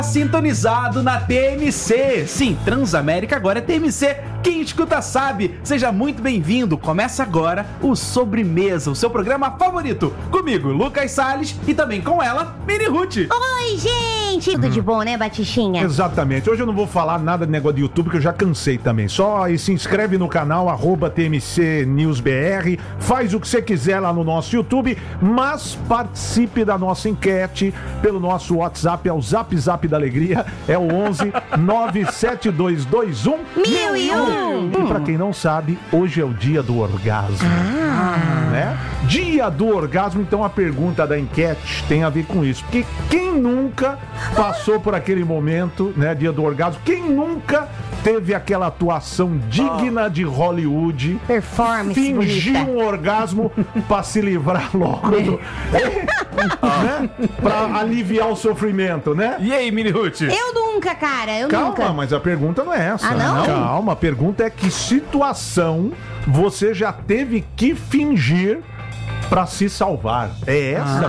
Sintonizado na TMC. Sim, Transamérica agora é TMC. Quem escuta sabe. Seja muito bem-vindo. Começa agora o Sobremesa, o seu programa favorito. Comigo, Lucas Salles, e também com ela, Mini Ruth. Oi, gente. Tudo de bom, né, Batichinha? Exatamente. Hoje eu não vou falar nada de negócio de YouTube, que eu já cansei também. Só aí se inscreve no canal, @TMC News BR. Faz o que você quiser lá no nosso YouTube, mas participe da nossa enquete pelo nosso WhatsApp, é o Zap Zap da Alegria, é o 11 97221 1001. E pra quem não sabe, hoje é o dia do orgasmo. Né? Dia do orgasmo, então a pergunta da enquete tem a ver com isso. Porque quem nunca passou por aquele momento, né, dia do orgasmo? Quem nunca teve aquela atuação digna de Hollywood? Performance Fingir bonita. um orgasmo pra se livrar logo do... né? Pra aliviar o sofrimento, né? E aí, Mini Ruth? Eu nunca, cara, eu Calma, nunca. mas a pergunta não é essa. Ah, não? Calma, a pergunta é que situação você já teve que fingir pra se salvar? É essa a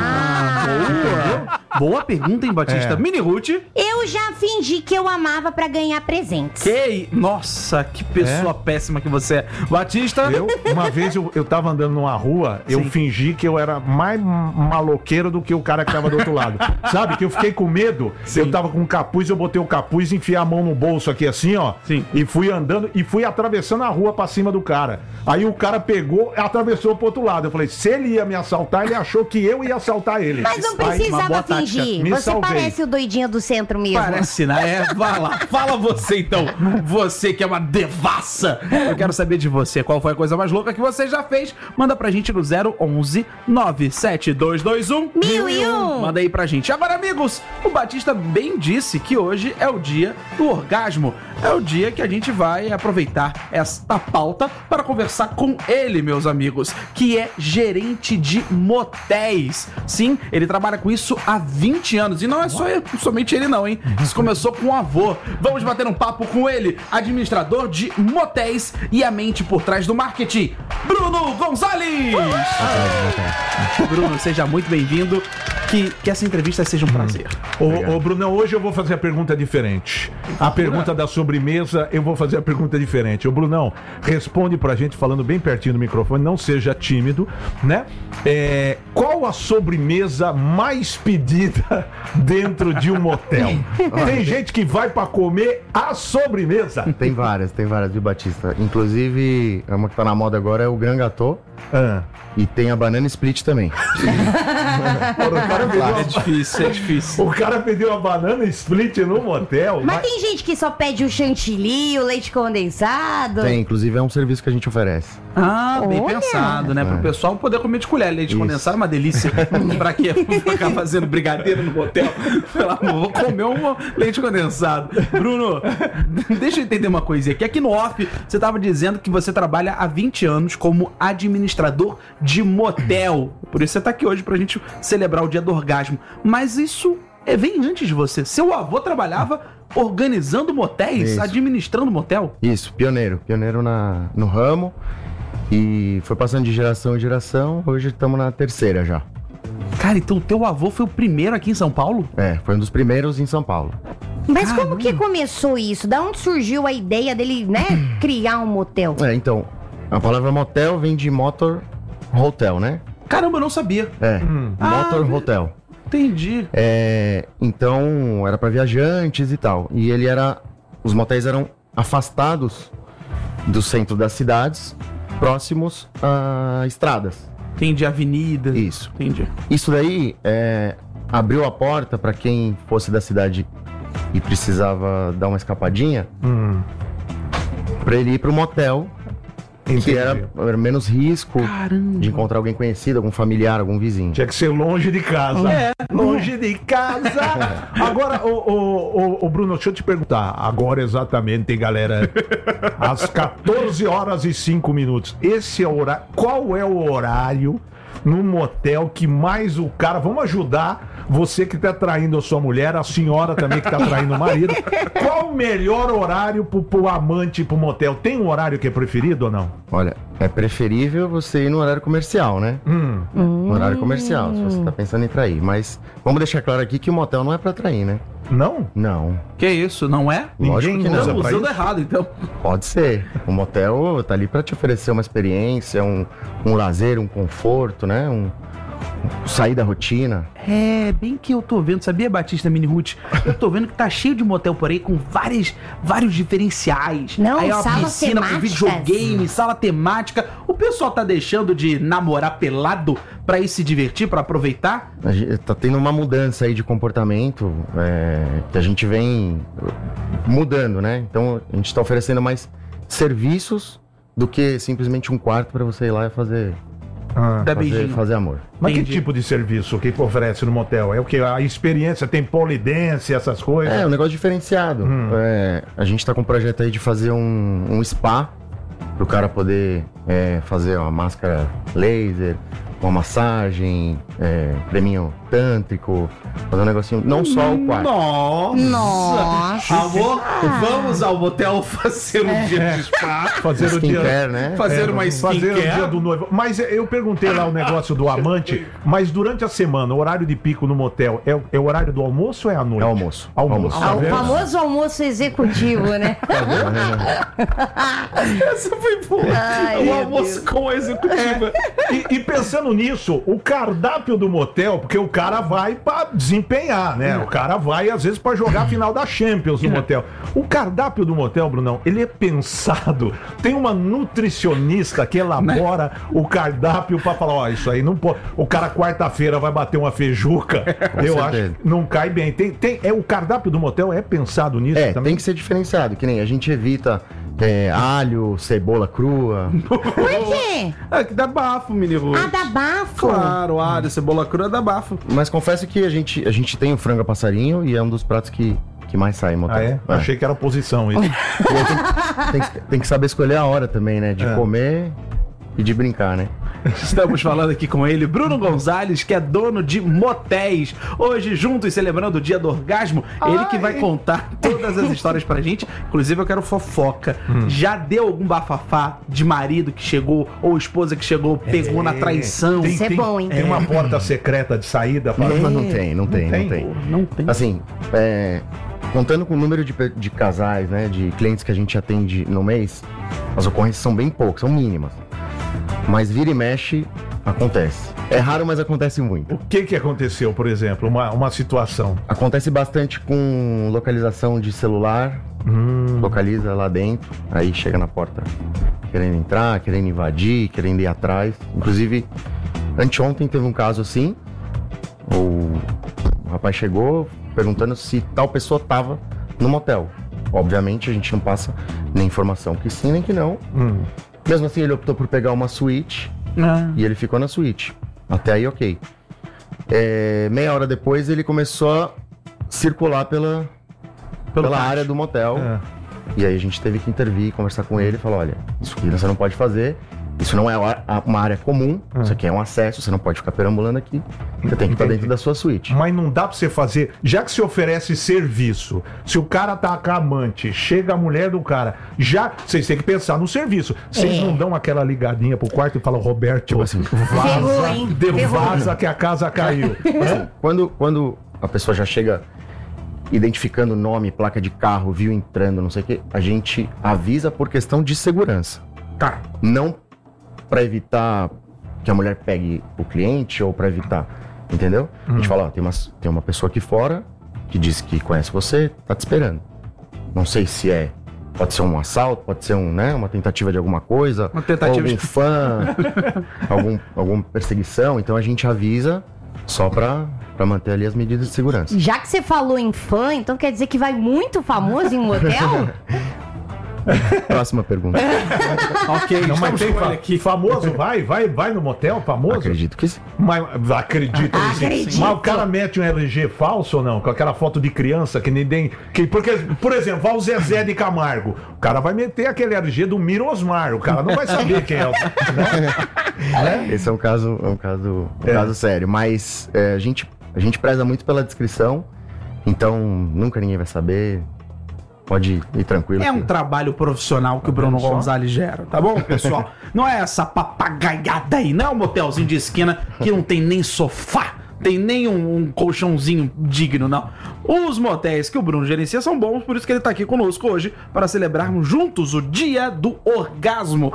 pergunta. Boa pergunta, hein, Batista? É. Mini Ruth. Eu já fingi que eu amava pra ganhar presentes. Nossa, que pessoa péssima que você é. Batista. Uma vez eu tava andando numa rua, eu Sim. fingi que eu era mais maloqueiro do que o cara que tava do outro lado. Sabe? Que eu fiquei com medo. Sim. Eu tava com um capuz, eu botei o capuz, enfiei a mão no bolso aqui assim, ó. Sim. E fui andando e fui atravessando a rua pra cima do cara. Aí o cara pegou e atravessou pro outro lado. Eu falei, se ele ia me assaltar, ele achou que eu ia assaltar ele. Mas não Uma boa precisava tática. fingir. Me Você salvei. parece o doidinho do centro mesmo. Parece, né? Vai lá. Fala você, então. Você que é uma devassa. Eu quero saber de você. Qual foi a coisa mais louca que você já fez? Manda pra gente no 011 97221 1001. Manda aí pra gente. Agora, amigos, o Batista bem disse que hoje é o dia do orgasmo. É o dia que a gente vai aproveitar esta pauta para conversar com ele, meus amigos, que é gerente de motéis. Sim, ele trabalha com isso há 20 anos. E não é somente ele não, hein? Isso começou com o avô. Vamos bater um papo com ele, administrador de motéis e a mente por trás do marketing, Bruno Gonzalez! Bruno, seja muito bem-vindo. Que essa entrevista seja um prazer. Ô, Brunão, hoje eu vou fazer a pergunta diferente. A pergunta da sobremesa, eu vou fazer a pergunta diferente. Ô, Brunão, responde pra gente falando bem pertinho do microfone, não seja tímido, né? Qual a sobremesa mais pedida dentro de um motel? Tem gente que vai pra comer a sobremesa. Tem várias, viu, Batista? Inclusive, uma que tá na moda agora é o Grand Gâteau. E tem a banana split também. É difícil. O cara pediu a banana split no motel. Mas tem gente que só pede o chantilly, o leite condensado. Tem, inclusive é um serviço que a gente oferece. Ah, bem Olha. pensado, né? Pro pessoal poder comer de colher. Leite Isso. condensado é uma delícia. Pra quê? Ficar fazendo brigadeiro no motel. Falar, vou comer um leite condensado. Bruno, deixa eu entender uma coisinha. Que aqui no off, você tava dizendo que você trabalha há 20 anos como administrador de motel. Por isso você tá aqui hoje pra gente celebrar o dia do orgasmo. Mas isso vem antes de você. Seu avô trabalhava organizando motéis, Isso. administrando motel? Isso, pioneiro no ramo. E foi passando de geração em geração, hoje estamos na terceira já. Cara, então o teu avô foi o primeiro aqui em São Paulo? Foi um dos primeiros em São Paulo. Mas como que começou isso? Da onde surgiu a ideia dele, né, criar um motel? Então, a palavra motel vem de motor hotel, né? Caramba, eu não sabia. Motor hotel. Entendi. Então, era para viajantes e tal. E os motéis eram afastados do centro das cidades, próximos a estradas. Entendi, avenida. Isso. Entendi. Isso daí abriu a porta para quem fosse da cidade e precisava dar uma escapadinha, para ele ir pro motel, que era menos risco de encontrar alguém conhecido, algum familiar, algum vizinho. Tinha que ser longe de casa. Longe de casa. Agora, ô Bruno, deixa eu te perguntar. Agora exatamente, galera. Às 14h05. Esse é o horário. Qual é o horário no motel que mais o cara... Vamos ajudar você que tá traindo a sua mulher, a senhora também que tá traindo o marido. Qual o melhor horário pro amante ir pro motel? Tem um horário que é preferido ou não? Olha, é preferível você ir no horário comercial, né? No horário comercial, se você tá pensando em trair. Mas vamos deixar claro aqui que o motel não é pra trair, né? Não? Não. Que isso, não é? Lógico Ninguém que não. usa Estamos pra usando isso? errado, então. Pode ser. O motel tá ali pra te oferecer uma experiência, um lazer, um conforto, né? Sair da rotina. É, bem que eu tô vendo, sabia, Batista Mini Ruth? Eu tô vendo que tá cheio de motel por aí com vários diferenciais. Não, aí é uma salas piscina com temáticas. videogame, sala temática. O pessoal tá deixando de namorar pelado pra ir se divertir, pra aproveitar? A gente tá tendo uma mudança aí de comportamento que a gente vem mudando, né? Então a gente tá oferecendo mais serviços do que simplesmente um quarto pra você ir lá e fazer Dá beijinho. fazer amor. Mas Entendi. que tipo de serviço que oferece no motel? É o que? A experiência, tem polidense, essas coisas? É, um negócio diferenciado. A gente tá com um projeto aí de fazer um spa pro cara poder fazer uma máscara laser, uma massagem, creminho tântrico, fazer um negocinho, não só o quarto. Nossa. Amor, vamos ao motel fazer um dia de spa. Fazer o dia... Skincare, né? Fazer uma Fazer o dia skincare. do noivo. Mas eu perguntei lá o negócio do amante, mas durante a semana, o horário de pico no motel é o horário do almoço ou é à noite? É almoço. Almoço. Ah, tá o vendo? famoso almoço executivo, né? Essa foi boa. Ai, o meu almoço com a executiva. E pensando nisso, o cardápio do motel, porque o cara vai pra desempenhar, né? O cara vai, às vezes, pra jogar a final da Champions no motel. O cardápio do motel, Brunão, ele é pensado. Tem uma nutricionista que elabora o cardápio pra falar, ó, isso aí não pode. O cara quarta-feira vai bater uma feijuca. Eu certeza. acho que não cai bem. O cardápio do motel é pensado nisso também? Tem que ser diferenciado, que nem a gente evita alho, cebola crua. Por quê? É que dá bafo, Mini Ruth. Ah, dá bafo. Claro, alho, cebola crua dá bafo. Mas confesso que a gente tem o frango a passarinho e é um dos pratos que mais sai em motel. Ah, é? Achei que era oposição isso. E aí tem que saber escolher a hora também, né? De comer e de brincar, né? Estamos falando aqui com ele, Bruno Gonzalez, que é dono de motéis. Hoje, juntos, celebrando o dia do orgasmo, ele que vai contar todas as histórias pra gente. Inclusive, eu quero fofoca. Já deu algum bafafá de marido que chegou, ou esposa que chegou, pegou na traição? Isso é bom, hein? Tem uma porta secreta de saída para... Não tem. Não tem. Assim, contando com o número de casais, né? De clientes que a gente atende no mês, as ocorrências são bem poucas, são mínimas. Mas vira e mexe, acontece. É raro, mas acontece muito. O que aconteceu, por exemplo? Uma situação. Acontece bastante com localização de celular. Localiza lá dentro, aí chega na porta querendo entrar, querendo invadir, querendo ir atrás. Inclusive, anteontem teve um caso assim. O rapaz chegou perguntando se tal pessoa tava no motel. Obviamente a gente não passa nem informação que sim, nem que não. Mesmo assim ele optou por pegar uma suíte e ele ficou na suíte. Até aí ok. Meia hora depois ele começou a circular pela área do motel. E aí a gente teve que intervir, conversar com ele e falar, olha, isso aqui você não pode fazer. Isso não é uma área comum, isso aqui é um acesso, você não pode ficar perambulando aqui. Você tem que estar dentro da sua suíte. Mas não dá pra você fazer... Já que você oferece serviço, se o cara tá com a amante, chega a mulher do cara, já... Vocês têm que pensar no serviço. Vocês não dão aquela ligadinha pro quarto e falam, Roberto, Tipo assim, Ferrou, hein? Ferrou. vaza que a casa caiu. quando a pessoa já chega identificando nome, placa de carro, viu entrando, não sei o que, a gente avisa por questão de segurança. Tá. Não pra evitar que a mulher pegue o cliente ou pra evitar, entendeu? A gente fala, ó, tem uma pessoa aqui fora que disse que conhece você, tá te esperando. Não sei se pode ser um assalto, pode ser uma tentativa de alguma coisa, Uma tentativa algum de- fã, alguma perseguição, então a gente avisa só pra manter ali as medidas de segurança. Já que você falou em fã, então quer dizer que vai muito famoso em um hotel? Próxima pergunta. Ok, Não, mas estamos tem com ele aqui. famoso, vai no motel, famoso? Acredito que sim. Mas acredito sim. Acredito. Mas o cara mete um RG falso ou não? Com aquela foto de criança que ninguém... Porque, por exemplo, vai o Zezé de Camargo. O cara vai meter aquele RG do Mirosmar. O cara não vai saber quem é o... Né? Esse é um caso sério, mas a gente A gente preza muito pela descrição, então nunca ninguém vai saber. Pode ir tranquilo. É um trabalho profissional que o Bruno Gonzalez gera, tá bom, pessoal? Não é essa papagaiada aí, não é um motelzinho de esquina que não tem nem sofá, tem nem um colchãozinho digno, não. Os motéis que o Bruno gerencia são bons, por isso que ele tá aqui conosco hoje para celebrarmos juntos o Dia do Orgasmo.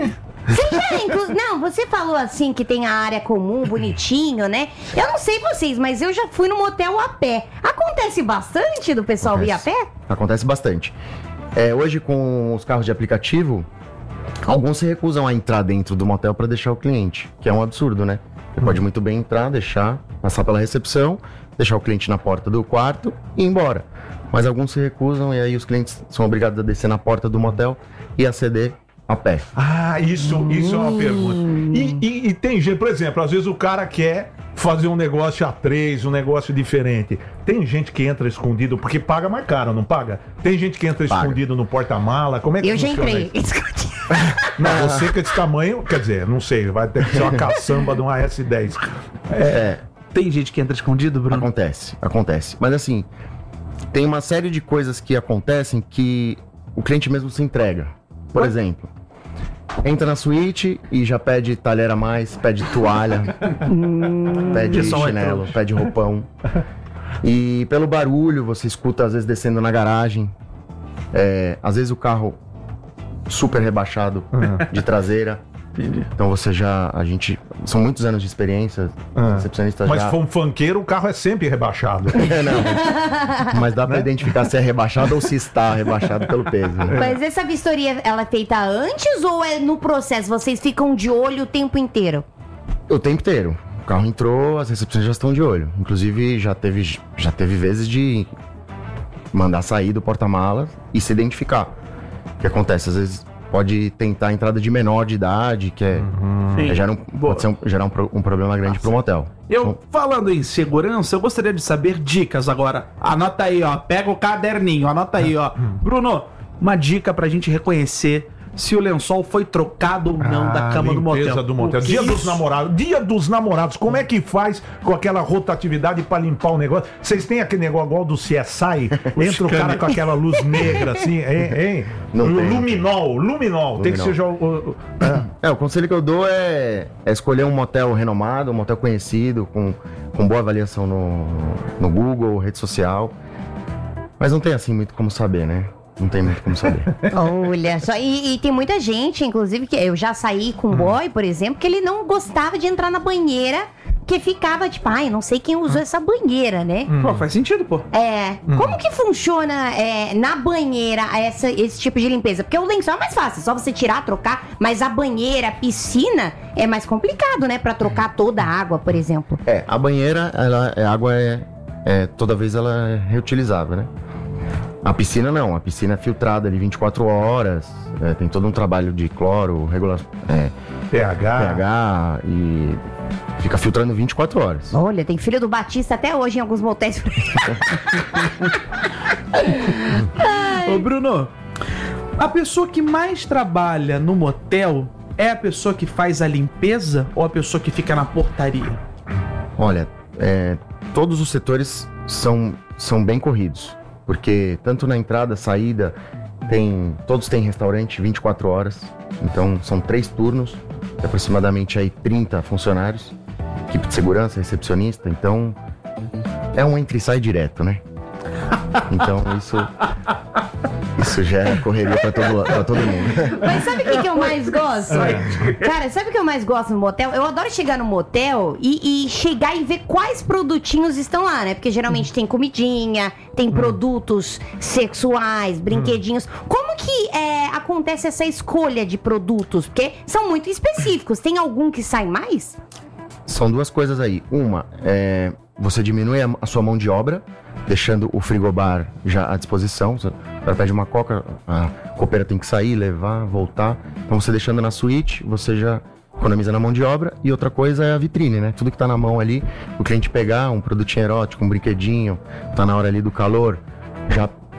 Não, você falou assim que tem a área comum, bonitinho, né? Eu não sei vocês, mas eu já fui no motel a pé. Acontece bastante do pessoal ir a pé? Acontece bastante. Hoje, com os carros de aplicativo, alguns se recusam a entrar dentro do motel para deixar o cliente, que é um absurdo, né? Você pode muito bem entrar, deixar, passar pela recepção, deixar o cliente na porta do quarto e ir embora. Mas alguns se recusam e aí os clientes são obrigados a descer na porta do motel e aceder a pé. Ah, isso é uma pergunta. E tem gente, por exemplo, às vezes o cara quer fazer um negócio a três, um negócio diferente. Tem gente que entra escondido, porque paga mais caro, não paga? Tem gente que entra escondido no porta-mala, como é que funciona? Eu já entrei escondido. Não, você que é desse tamanho, quer dizer, não sei, vai ter que ser uma caçamba de uma S10. Tem gente que entra escondido, Bruno? Acontece. Mas assim, tem uma série de coisas que acontecem que o cliente mesmo se entrega. Por exemplo, entra na suíte e já pede talher a mais, pede toalha, pede chinelo, pede roupão. E pelo barulho, você escuta às vezes descendo na garagem. Às vezes o carro super rebaixado de traseira. Entendi. Então são muitos anos de experiência, recepcionista Mas já... se for um funkeiro, o carro é sempre rebaixado. Mas dá pra identificar se é rebaixado ou se está rebaixado pelo peso. Né? Mas essa vistoria, ela é feita antes ou é no processo? Vocês ficam de olho o tempo inteiro? O tempo inteiro. O carro entrou, as recepções já estão de olho. Inclusive, já teve vezes de mandar sair do porta-malas e se identificar. O que acontece? Às vezes pode tentar a entrada de menor de idade, que pode gerar um problema grande pro motel. Falando em segurança, eu gostaria de saber dicas agora. Anota aí, ó. Pega o caderninho, anota aí, ó. Bruno, uma dica pra gente reconhecer se o lençol foi trocado ou não da cama do motel. Do motel. Dia dos namorados. Como é que faz com aquela rotatividade pra limpar o negócio? Vocês têm aquele negócio igual do CSI? Entra o cara com aquela luz negra assim, hein? Luminol. Tem que ser o conselho que eu dou é escolher um motel renomado, um motel conhecido, com boa avaliação no Google, rede social. Mas não tem assim muito como saber, né? Não tem muito como saber. Olha só, e tem muita gente, inclusive, que eu já saí com um boy, por exemplo, que ele não gostava de entrar na banheira, que ficava tipo, não sei quem usou essa banheira, né? Pô, faz sentido, pô. Como que funciona na banheira esse tipo de limpeza? Porque o lençol é mais fácil, só você tirar, trocar, mas a banheira, a piscina, é mais complicado, né? Pra trocar toda a água, por exemplo. A banheira, a água toda vez ela é reutilizável, né? A piscina não, a piscina é filtrada ali 24 horas, tem todo um trabalho de cloro, pH e fica filtrando 24 horas. Olha, tem filho do Batista até hoje em alguns motéis. Ô Bruno, a pessoa que mais trabalha no motel é a pessoa que faz a limpeza ou a pessoa que fica na portaria? Olha, todos os setores são bem corridos. Porque tanto na entrada, saída, todos têm restaurante 24 horas. Então são 3 turnos, aproximadamente aí 30 funcionários, equipe de segurança, recepcionista. Então é um entra e sai direto, né? Então isso gera correria pra todo mundo. Mas sabe o que eu mais gosto? Cara, sabe o que eu mais gosto no motel? Eu adoro chegar no motel e chegar e ver quais produtinhos estão lá, né? Porque geralmente tem comidinha, tem produtos sexuais, brinquedinhos. Como que acontece essa escolha de produtos? Porque são muito específicos. Tem algum que sai mais? São 2 coisas aí. Uma, você diminui a sua mão de obra, deixando o frigobar já à disposição. O cara pede uma coca, a copeira tem que sair, levar, voltar. Então você deixando na suíte, você já economiza na mão de obra. E outra coisa é a vitrine, né? Tudo que tá na mão ali, o cliente pegar um produtinho erótico, um brinquedinho, tá na hora ali do calor, já